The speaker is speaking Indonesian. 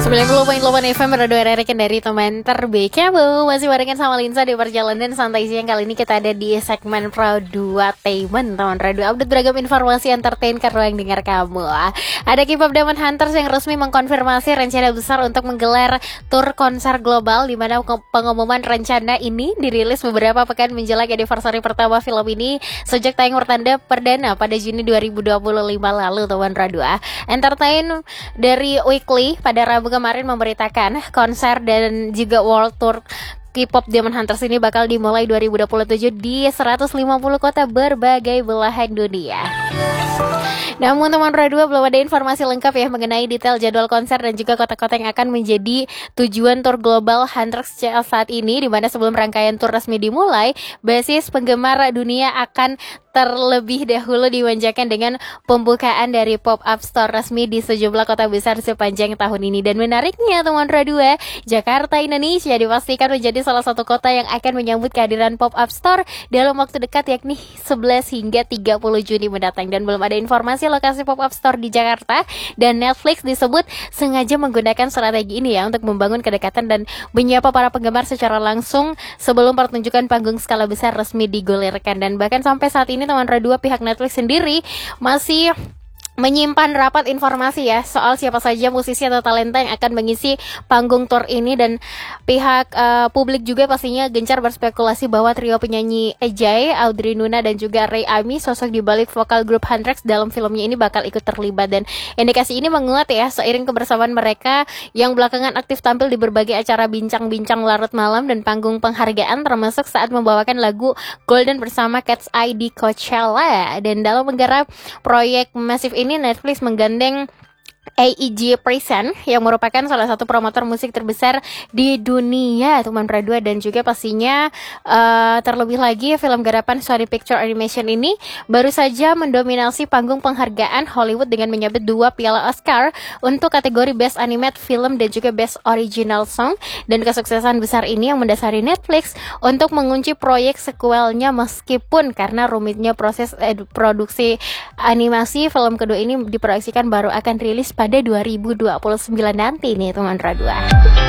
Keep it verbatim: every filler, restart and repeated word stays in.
sembilan puluh koma delapan F M Radio R R dari teman terbaik kamu. Masih barengan sama Linsa di perjalanan santai siang. Kali ini kita ada di segmen Pro dua Tainment, teman radio. Update beragam informasi entertain ke ruang dengar kamu. Ada K-pop Demon Hunters yang resmi mengkonfirmasi rencana besar untuk menggelar tur konser global, di mana pengumuman rencana ini dirilis beberapa pekan menjelang anniversary pertama film ini sejak tayang pertanda perdana pada Juni dua ribu dua puluh lima lalu, teman radio. Entertain dari Weekly pada Rabu kemarin memberitakan konser dan juga world tour K-pop Demon Hunters ini bakal dimulai dua ribu dua puluh tujuh di seratus lima puluh kota berbagai belahan dunia. Namun teman radio belum ada informasi lengkap ya mengenai detail jadwal konser dan juga kota-kota yang akan menjadi tujuan tur global Hunters saat ini, di mana sebelum rangkaian tur resmi dimulai, basis penggemar dunia akan terlebih dahulu dimanjakan dengan pembukaan dari pop-up store resmi di sejumlah kota besar sepanjang tahun ini. Dan menariknya teman radio, Jakarta, Indonesia dipastikan menjadi salah satu kota yang akan menyambut kehadiran pop-up store dalam waktu dekat, yakni sebelas hingga tiga puluh Juni mendatang. Dan belum ada informasi lokasi pop-up store di Jakarta, dan Netflix disebut sengaja menggunakan strategi ini ya untuk membangun kedekatan dan menyapa para penggemar secara langsung sebelum pertunjukan panggung skala besar resmi digulirkan. Dan bahkan sampai saat ini teman radio, pihak Netflix sendiri masih menyimpan rapat informasi ya soal siapa saja musisi atau talenta yang akan mengisi panggung tour ini. Dan pihak uh, publik juga pastinya gencar berspekulasi bahwa trio penyanyi Ejay, Audrey Nuna dan juga Ray Ami, sosok di balik vokal grup Huntrix dalam filmnya ini, bakal ikut terlibat. Dan indikasi ini menguat ya seiring kebersamaan mereka yang belakangan aktif tampil di berbagai acara bincang-bincang larut malam dan panggung penghargaan, termasuk saat membawakan lagu Golden bersama Cat's Eye di Coachella. Dan dalam menggarap proyek masif ini, Netflix menggandeng A E G Present yang merupakan salah satu promotor musik terbesar di dunia, teman radio. Dan juga pastinya uh, terlebih lagi film garapan Sony Picture Animation ini baru saja mendominasi panggung penghargaan Hollywood dengan menyabet dua piala Oscar untuk kategori Best Animated Film dan juga Best Original Song. Dan kesuksesan besar ini yang mendasari Netflix untuk mengunci proyek sequelnya, meskipun karena rumitnya proses eh, produksi animasi, film kedua ini diproyeksikan baru akan rilis pada dua ribu dua puluh sembilan nanti nih teman radio.